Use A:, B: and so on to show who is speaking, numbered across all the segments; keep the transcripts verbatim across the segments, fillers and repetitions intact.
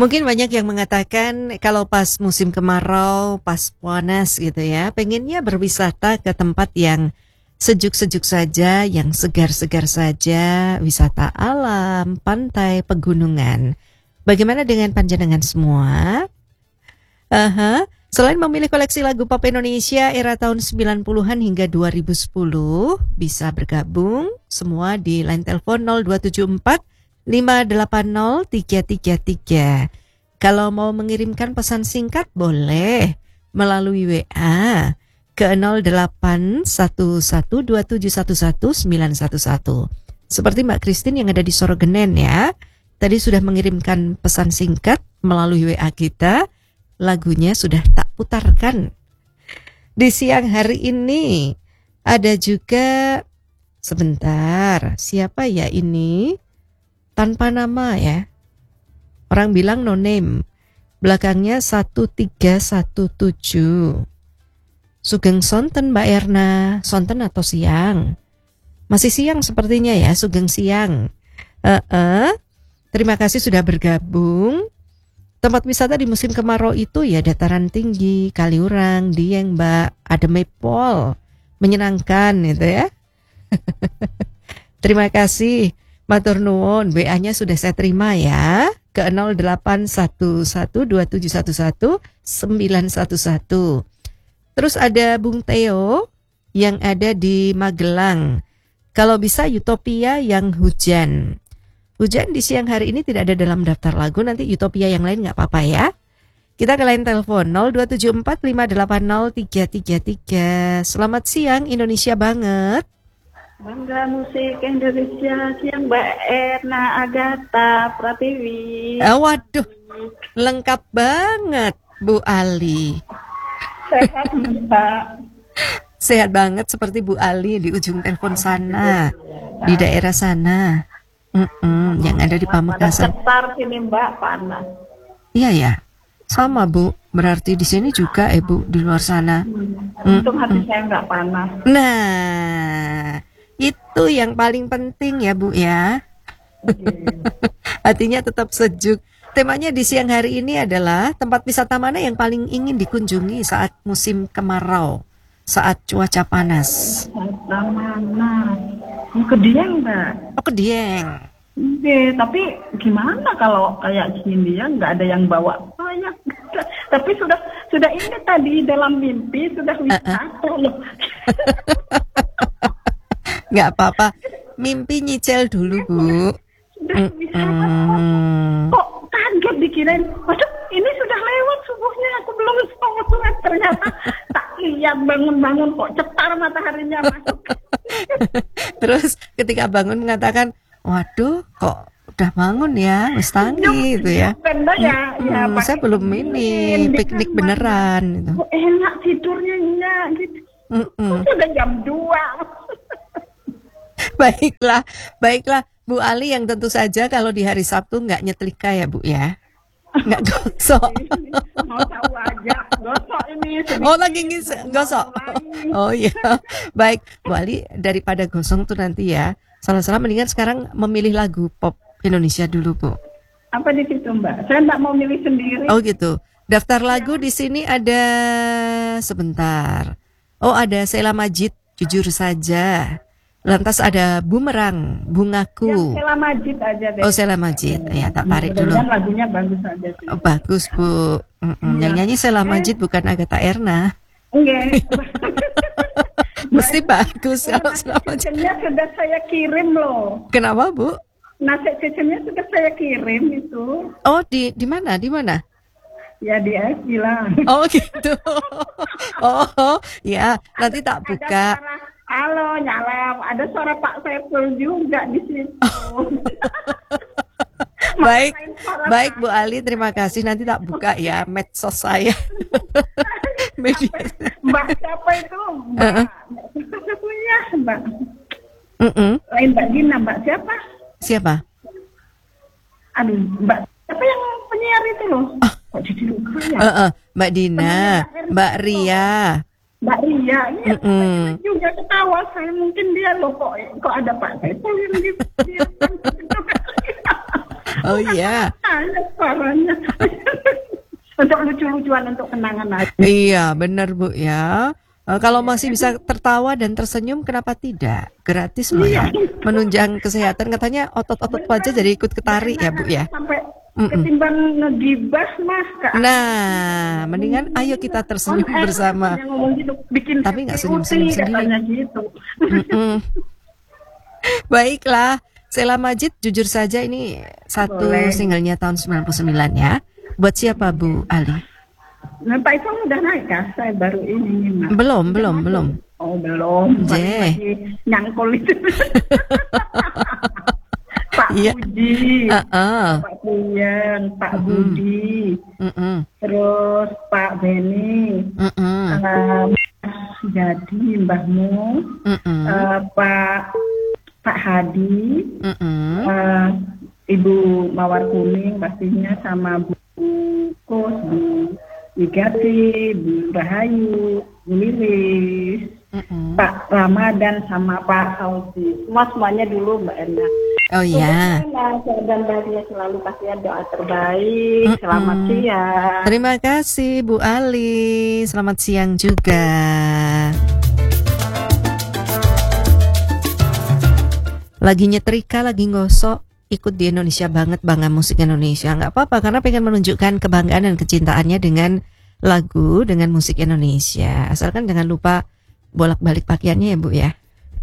A: Mungkin banyak yang mengatakan kalau pas musim kemarau, pas panas gitu ya, pengennya berwisata ke tempat yang sejuk-sejuk saja, yang segar-segar saja, wisata alam, pantai, pegunungan. Bagaimana dengan panjenengan semua? Aha. Selain memilih koleksi lagu pop Indonesia era tahun sembilan puluhan hingga dua ribu sepuluh, bisa bergabung semua di line telepon nol dua tujuh empat lima delapan nol tiga tiga tiga. Kalau mau mengirimkan pesan singkat boleh melalui W A ke nol delapan satu satu dua tujuh satu satu sembilan satu satu. Seperti Mbak Christine yang ada di Sorogenen ya. Tadi sudah mengirimkan pesan singkat melalui W A kita. Lagunya sudah tak putarkan. Di siang hari ini ada juga, sebentar, siapa ya ini? Tanpa nama ya. Orang bilang no name. Belakangnya satu tiga satu tujuh. Sugeng Sonten Mbak Erna. Sonten atau siang? Masih siang sepertinya ya, Sugeng siang. Uh-uh. Terima kasih sudah bergabung. Tempat wisata di musim kemarau itu ya dataran tinggi, Kaliurang, Dieng, Mbak, ada Maple, menyenangkan gitu ya. Terima kasih, matur nuwun, W A-nya sudah saya terima ya, ke nol delapan satu satu dua tujuh satu satu sembilan satu satu. Terus ada Bung Theo yang ada di Magelang. Kalau bisa Utopia yang hujan. Hujan di siang hari ini tidak ada dalam daftar lagu, nanti Utopia yang lain nggak apa-apa ya. Kita ke line telepon nol dua tujuh empat lima delapan nol tiga tiga tiga. Selamat siang Indonesia banget.
B: Bangga musik Indonesia siang Mbak Erna Agatha Pratiwi.
A: Oh, waduh, lengkap banget Bu Ali.
B: Sehat Mbak.
A: Sehat banget seperti Bu Ali di ujung telepon sana, di daerah sana. Mm-mm, yang ada di Pamekasan.
B: Cetar sini Mbak, panas.
A: Iya ya, sama Bu. Berarti di sini juga eh Bu, di luar sana.
B: Hmm. Untung hati
A: Mm-mm.
B: saya nggak panas.
A: Nah, itu yang paling penting ya Bu ya.
B: Okay.
A: Hatinya tetap sejuk. Temanya di siang hari ini adalah tempat wisata mana yang paling ingin dikunjungi saat musim kemarau, saat cuaca panas.
B: Wisata mana? Mau ke Dieng Mbak.
A: Oh, ke Dieng.
B: Oke, tapi gimana kalau kayak gini ya nggak ada yang bawa banyak. Tapi sudah sudah ini tadi dalam mimpi sudah wisata uh-uh. loh.
A: Nggak apa-apa, mimpi nyicil dulu Bu.
B: Sudah wisata mm-hmm. Kok kaget dikirain, waduh ini sudah lewat subuhnya aku belum sholat, ternyata tak lihat bangun-bangun kok cetar mataharinya masuk.
A: Terus ketika bangun mengatakan, waduh kok udah bangun ya, wis tangi gitu ya.
B: Benar ya,
A: hmm,
B: ya
A: hmm, saya belum ini piknik beneran gitu.
B: Oh, enak tidurnya ya gitu.
A: Mm-mm.
B: Sudah jam dua.
A: Baiklah, baiklah Bu Ali yang tentu saja kalau di hari Sabtu nggak nyetrika ya Bu ya. Nggak gosok.
B: Mau tahu aja, gosok ini.
A: Oh lagi gosok. Oh iya, baik Bu Ali, daripada gosong tuh nanti ya, salah-salah mendingan sekarang memilih lagu pop Indonesia dulu Bu.
B: Apa di situ Mbak? Saya nggak mau milih sendiri.
A: Oh gitu. Daftar lagu di sini ada sebentar. Oh ada Sheila Majid, Jujur Saja. Lantas ada Bumerang, Bungaku.
B: Ya, Sheila Majid aja deh.
A: Oh Sheila Majid, ya tak tarik dulu.
B: Lagunya bagus aja sih.
A: Oh, bagus Bu. Mm-mm. Yang nyanyi Sheila Majid bukan Agatha Erna.
B: Enggak.
A: Mesti bagus kalau Sheila Majid.
B: Cincinnya sudah saya kirim loh.
A: Kenapa Bu?
B: Nasi cincinnya sudah saya kirim itu.
A: Oh di di mana? Di mana?
B: Ya di F bilang.
A: Oh gitu. Oh ya nanti tak buka.
B: Halo, nyala. Ada suara Pak Saiful juga di situ.
A: Baik, baik Bu Ali, terima kasih. Nanti tak buka ya medsos saya. Media.
B: Mbak siapa itu? Mbak. Uh-uh. Punya Mbak.
A: Uh-uh.
B: Lain Mbak Dina, Mbak siapa?
A: Siapa?
B: Aduh, Mbak siapa yang penyiar itu loh? Oh. Kok jadi lupa ya?
A: Uh-uh. Mbak Dina, Mbak Ria.
B: Mbak Ria, ini
A: mm-mm.
B: juga ketawa saya, mungkin dia loh kok kok ada Pak Saiful yang gitu.
A: Oh iya.
B: Ada suaranya. Untuk lucu-lucuan, untuk kenangan aja.
A: Iya, benar Bu ya. Eh, kalau masih bisa tertawa dan tersenyum, kenapa tidak? Gratis loh ya. Menunjang kesehatan, katanya otot-otot wajah jadi ikut ketarik ya Bu ya.
B: Sampai
A: Mm-mm.
B: ketimbang ngegibas Mas. Kak.
A: Nah, mendingan ayo kita tersenyum
B: On air,
A: bersama.
B: yang ngomong gitu, bikin
A: Tapi nggak
B: happy uti,
A: senyum-senyum sendiri.
B: katanya gitu.
A: Mm-mm. Baiklah, Sheila Majid, jujur saja ini satu
B: Boleh.
A: singlenya tahun sembilan puluh sembilan ya. Buat siapa Bu Ali?
B: Nah, Pak Ipong udah naik kah? Saya baru ini Mas.
A: Belum,
B: Udah
A: belum,
B: masuk?
A: belum.
B: Oh belum.
A: Jeh.
B: Masih lagi nyangkul itu. Pak
A: Iya.
B: Puji,
A: Uh-uh.
B: Pak Puyen, Pak
A: Mm-mm.
B: Budi,
A: Mm-mm.
B: terus Pak Beni,
A: Mm-mm.
B: eh, Mas Jadi, Mbahmu,
A: Mm-mm.
B: eh, Pak Pak Hadi,
A: Mm-mm.
B: eh, Ibu Mawar Kuning pastinya, sama Bu Kus, Bu Wigati, Bu Rahayu, Bu Lilis,
A: Mm-mm.
B: Pak Ramadan, sama Pak Fauzi. Semua semuanya dulu Mbak Erna.
A: Oh iya.
B: Semoga dan bahagia selalu, pastinya doa terbaik.
A: Mm-mm.
B: Selamat siang.
A: Terima kasih Bu Ali. Selamat siang juga. Lagi nyetrika, lagi ngosok, ikut di Indonesia banget, bangga musik Indonesia. Nggak apa-apa, karena pengen menunjukkan kebanggaan dan kecintaannya dengan lagu, dengan musik Indonesia. Asalkan jangan lupa bolak-balik pakaiannya ya Bu ya.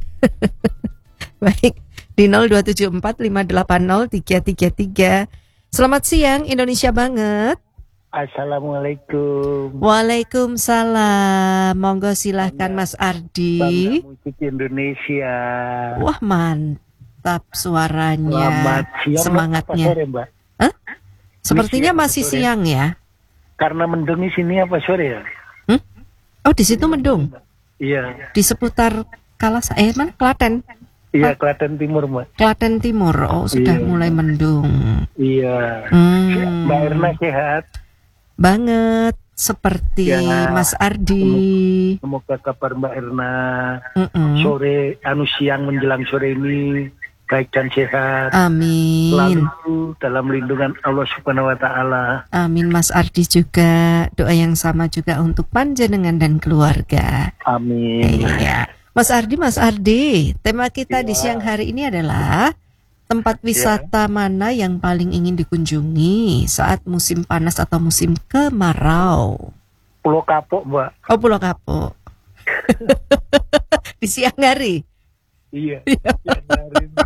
A: Baik, di nol dua tujuh empat lima delapan nol tiga tiga tiga. Selamat siang, Indonesia banget.
C: Assalamualaikum.
A: Waalaikumsalam. Monggo silahkan Mas Ardi.
C: Bangga musik Indonesia.
A: Wah, mantap suaranya,
C: Selamat siang.
A: semangatnya.
C: Apa sore, Mbak?
A: Hah? Sepertinya
C: siang,
A: masih
C: sore.
A: siang ya.
C: Karena mendung di sini apa sore ya?
A: Hmm? Oh, di situ mendung.
C: Iya.
A: Di seputar Kalas, eh mana? Klaten.
C: Iya, Klaten Timur, Mbak.
A: Klaten Timur. Oh, sudah
C: Iya.
A: mulai mendung.
C: Iya.
A: Hmm.
C: Mbak Erna sehat.
A: Banget seperti
C: Ya.
A: Mas Ardi.
C: Semoga kabar Mbak Erna
A: Mm-mm.
C: sore, anu siang menjelang sore ini baik dan sehat.
A: Amin.
C: Selalu dalam lindungan Allah Subhanahu wa taala.
A: Amin Mas Ardi juga. Doa yang sama juga untuk panjenengan dan keluarga.
C: Amin.
A: Iya. Mas Ardi, Mas Ardi, tema kita di
C: Iya.
A: siang hari ini adalah tempat wisata mana yang paling ingin dikunjungi saat musim panas atau musim kemarau?
C: Pulau Kapuk, Mbak.
A: Oh, Pulau Kapuk. Di siang hari.
C: Iya. Yang hari ini.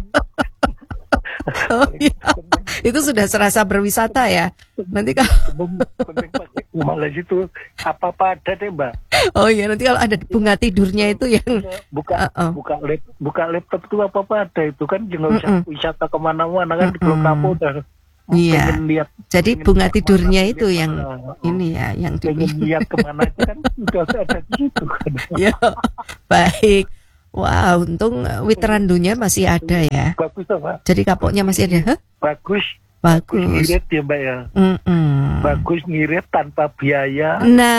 A: Oh iya. Itu sudah serasa berwisata ya. Nanti kalau
C: Penting pakai malah itu apa-apa ada deh, Mbak.
A: oh iya, nanti kalau ada bunga tidurnya itu yang
C: Buka
A: Uh-uh.
C: buka lap, buka laptop tuh apa-apa ada itu kan jangan usah
A: Mm-mm.
C: wisata kemana-mana kan di Pulau
A: Mm-mm.
C: Kapuk udah.
A: Iya.
C: Pengen lihat,
A: jadi
C: pengen
A: bunga
C: lihat
A: tidurnya
C: kemana,
A: itu
C: lihat
A: yang
C: mana.
A: ini ya, yang
C: pengen
A: dipilih.
C: lihat kemana aja kan udah ada di situ kan.
A: Ya, baik. Wow, untung Witerandunya masih ada ya.
C: Bagus tuh, Pak.
A: Jadi kapoknya masih ada. Hah?
C: Bagus. Bagus
A: Bagus.
C: ngirit ya, Mbak ya.
A: Mm-mm.
C: Bagus ngirit tanpa biaya,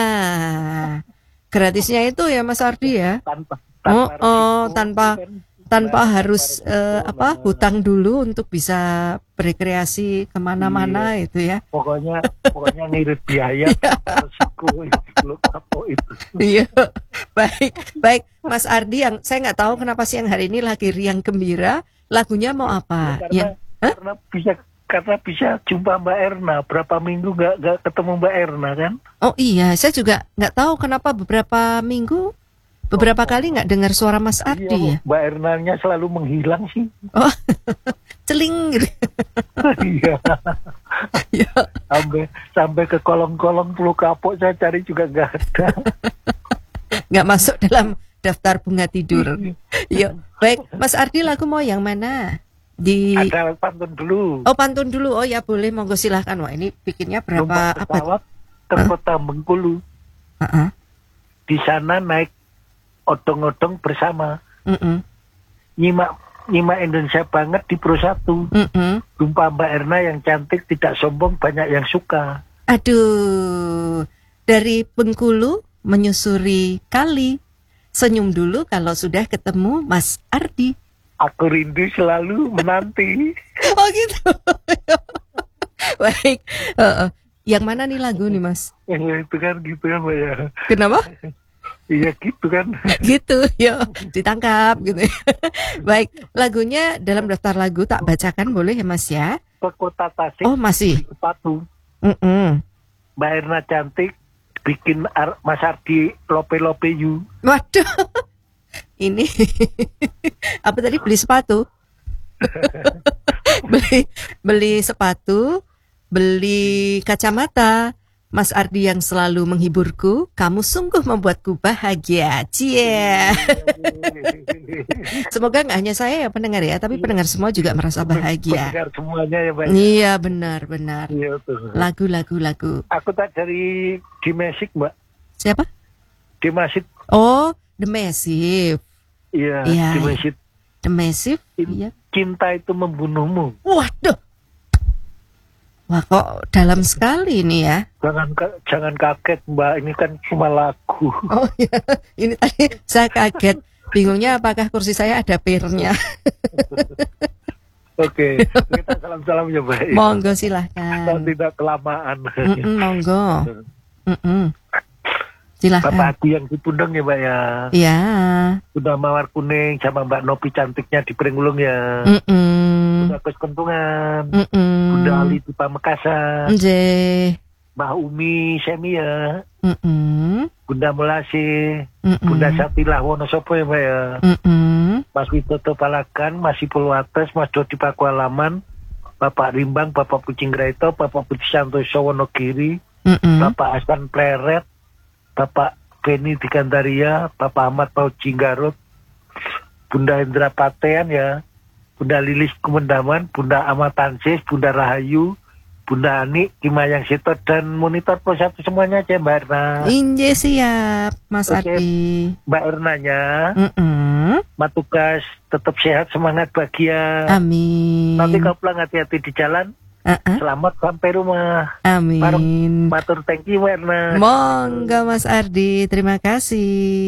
A: Nah, gratisnya itu ya Mas Ardi ya.
C: tanpa
A: Oh,
C: tanpa
A: oh,
C: resiko,
A: tanpa-
C: kan.
A: Tanpa
C: Tanpa
A: harus
C: resiko,
A: eh, apa
C: nah.
A: hutang dulu untuk bisa berkreasi kemana-mana
C: Iya.
A: itu ya.
C: Pokoknya pokoknya ngirit biaya tanpa resiko itu Pulau Kapuk itu.
A: Iya, baik, baik, Mas Ardi, yang saya nggak tahu kenapa siang hari ini lagi riang gembira, lagunya mau apa?
C: Karena
A: Ya, Hah?
C: karena bisa karena bisa jumpa Mbak Erna, berapa minggu nggak nggak ketemu Mbak Erna kan?
A: oh iya, saya juga nggak tahu kenapa beberapa minggu, beberapa kali nggak dengar suara Mas Ardi ya.
C: Iya, Mbak Ernanya selalu menghilang sih.
A: Oh, celing gitu.
C: Iya.
A: Ya,
C: sampai sampai ke kolong-kolong Pulau Kapuk saya cari juga nggak ada.
A: nggak masuk dalam daftar bunga tidur. Yuk, baik, Mas Ardi, lagu mau yang mana? Di
C: Ada pantun dulu.
A: Oh, pantun dulu. Oh ya, boleh, monggo silahkan. Wah, ini bikinnya berapa
C: Numpak
A: abad?
C: pesawat ke
A: Hah?
C: kota Bengkulu.
A: Uh-uh.
C: Di sana naik odong-odong bersama.
A: Mm-mm.
C: Nyimak nyimak Indonesia banget di Pro satu.
A: Mm-mm.
C: Jumpa Mbak Erna yang cantik, tidak sombong, banyak yang suka.
A: Aduh, dari Bengkulu menyusuri kali. Senyum dulu kalau sudah ketemu Mas Ardi.
C: Aku rindu selalu menanti.
A: Oh gitu. Baik. Heeh. Yang mana nih lagu nih Mas?
C: Ya, itu kan gitu kan Mbak ya.
A: Kenapa?
C: Iya gitu kan.
A: Gitu, yo ditangkap gitu. Baik, lagunya dalam daftar lagu tak bacakan boleh ya Mas ya?
C: Ke kota Tasik.
A: Oh masih.
C: Sepatu.
A: Mm-mm.
C: Mbak Erna cantik bikin Ar- Mas Ardi lope-lope you.
A: Waduh, ini apa tadi beli sepatu? beli beli sepatu, beli kacamata. Mas Ardi yang selalu menghiburku, kamu sungguh membuatku bahagia. Cie. Semoga nggak hanya saya ya pendengar ya, tapi pendengar semua juga merasa bahagia.
C: Pendengar semuanya ya Mbak.
A: Iya benar benar.
C: Iya tuh.
A: Lagu-lagu lagu.
C: Aku tak dari Dimesik Mbak.
A: Siapa?
C: Dimesik.
A: Oh, The Massive.
C: Iya.
A: Iya.
C: Dimesik.
A: The Massive.
C: Cin-
A: Iya.
C: Cinta itu membunuhmu.
A: Waduh. Wah kok dalam sekali ini ya.
C: Jangan ka- jangan kaget Mbak, ini kan cuma lagu.
A: Oh ya, ini tadi saya kaget. Bingungnya apakah kursi saya ada pirnya.
C: Oke, kita salam-salam ya Mbak.
A: Monggo
C: Kalau
A: silahkan.
C: tidak kelamaan.
A: Mm-mm, monggo. Mm-mm.
C: Bapak
A: Silahkan.
C: aku yang dipundang ya Mbak ya.
A: Ya.
C: Sudah mawar kuning sama Mbak Nopi cantiknya di Pringgulung ya.
A: Mm-mm.
C: Sudah Kus Kentungan.
A: Mm-mm.
C: Bunda Ali di Pamekasan.
A: Nje.
C: Mbak Umi Semia.
A: Mm-mm.
C: Bunda Melase.
A: Mm-mm.
C: Bunda Satilah Wonosobo ya Mbak ya.
A: Mm-mm.
C: Mas Widodo Palagan, Mas Ipul Wates, Mas Dodi Pakualaman, Bapak Rimbang, Bapak Pucing Graito, Bapak Putri Santoso Wonogiri,
A: Mm-mm.
C: Bapak Asman Pleret, Bapak Beni di Gandaria, Bapak Ahmad Pauji Garut, Bunda Indra Patean ya, Bunda Lilis Kumendaman, Bunda Amatansis, Bunda Rahayu, Bunda Ani, Kimayang Sito, dan monitor pos satu semuanya aja Mbak Erna.
A: Inje siap, Mas
C: Oke.
A: Ardi.
C: Mbak Ernanya,
A: Mm-mm.
C: matugas tetap sehat, semangat, bahagia.
A: Amin.
C: Nanti kau pulang hati-hati di jalan.
A: Uh-uh.
C: Selamat sampai rumah.
A: Amin.
C: Matur thank you Mbak Erna.
A: Monggo Mas Ardi, terima kasih.